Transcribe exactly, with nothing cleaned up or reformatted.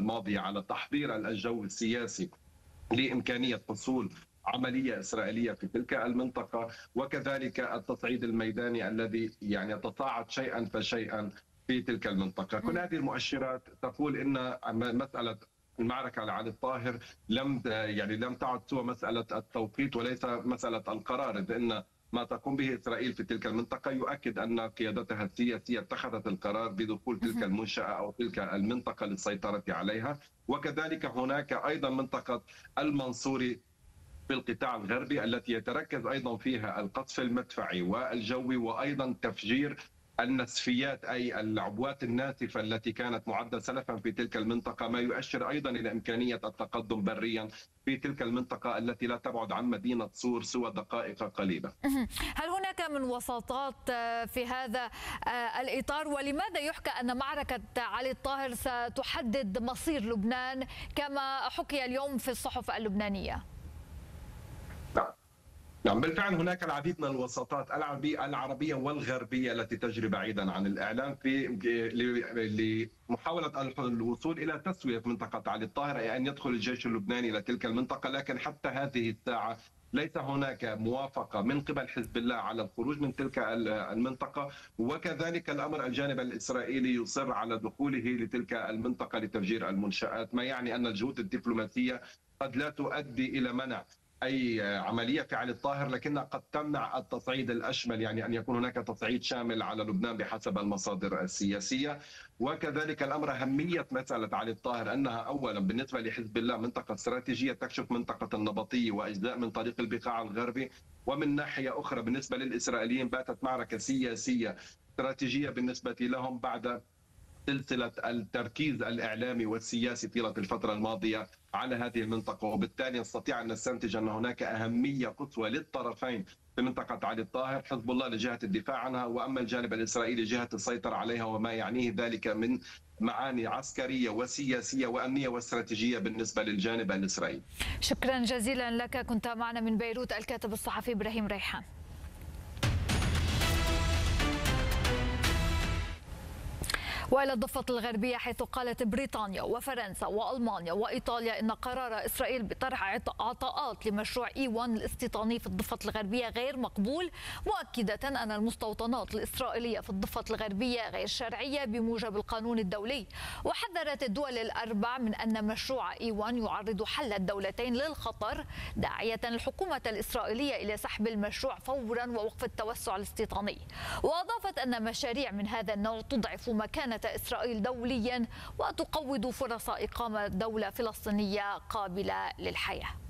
الماضية على تحضير الجو السياسي لإمكانية حصول عملية إسرائيلية في تلك المنطقة، وكذلك التصعيد الميداني الذي يعني يتصاعد شيئا فشيئا في تلك المنطقة. كل هذه المؤشرات تقول إن مسألة المعركة على الطاهر لم يعني لم تعد سوى مسألة التوقيت وليس مسألة القرار، إذ أن ما تقوم به إسرائيل في تلك المنطقة يؤكد أن قيادتها السياسية اتخذت القرار بدخول تلك المنشأة أو تلك المنطقة للسيطرة عليها. وكذلك هناك أيضا منطقة المنصوري في القطاع الغربي التي يتركز أيضا فيها القصف المدفعي والجوي وأيضا تفجير النسفيات أي العبوات الناسفة التي كانت معدة سلفا في تلك المنطقة، ما يؤشر أيضا إلى إمكانية التقدم بريا في تلك المنطقة التي لا تبعد عن مدينة صور سوى دقائق قليلة. هل هناك من وساطات في هذا الإطار؟ ولماذا يحكى أن معركة علي الطاهر ستحدد مصير لبنان كما حكي اليوم في الصحف اللبنانية؟ نعم. نعم بالفعل هناك العديد من الوساطات العربية والغربية التي تجري بعيدا عن الإعلام في لمحاولة الوصول إلى تسوية منطقة علي الطاهر، أي أن يدخل الجيش اللبناني إلى تلك المنطقة، لكن حتى هذه الساعة ليس هناك موافقة من قبل حزب الله على الخروج من تلك المنطقة، وكذلك الأمر الجانب الإسرائيلي يصر على دخوله لتلك المنطقة لتفجير المنشآت، ما يعني أن الجهود الدبلوماسية قد لا تؤدي إلى منع أي عملية في علي الطاهر، لكنها قد تمنع التصعيد الأشمل، يعني أن يكون هناك تصعيد شامل على لبنان بحسب المصادر السياسية. وكذلك الأمر أهمية مسألة علي الطاهر أنها أولا بالنسبة لحزب الله منطقة استراتيجية تكشف منطقة النبطية وأجزاء من طريق البقاع الغربي، ومن ناحية أخرى بالنسبة للإسرائيليين باتت معركة سياسية استراتيجية بالنسبة لهم بعد سلسلة التركيز الإعلامي والسياسي طيلة الفترة الماضية على هذه المنطقة، وبالتالي نستطيع أن نستنتج أن هناك أهمية قصوى للطرفين في منطقة علي الطاهر، حزب الله لجهة الدفاع عنها وأما الجانب الإسرائيلي جهة السيطرة عليها، وما يعنيه ذلك من معاني عسكرية وسياسية وأمنية واستراتيجية بالنسبة للجانب الإسرائيلي. شكرا جزيلا لك، كنت معنا من بيروت الكاتب الصحفي إبراهيم ريحان. وإلى الضفة الغربية، حيث قالت بريطانيا وفرنسا وألمانيا وإيطاليا إن قرار إسرائيل بطرح عطاءات لمشروع إي واحد الاستيطاني في الضفة الغربية غير مقبول، مؤكدة أن المستوطنات الإسرائيلية في الضفة الغربية غير شرعية بموجب القانون الدولي. وحذرت الدول الأربع من أن مشروع إي واحد يعرض حل الدولتين للخطر، داعية الحكومة الإسرائيلية إلى سحب المشروع فورا ووقف التوسع الاستيطاني. وأضافت أن مشاريع من هذا النوع تضعف مكانة إسرائيل دوليا وتقوض فرص إقامة دولة فلسطينية قابلة للحياة.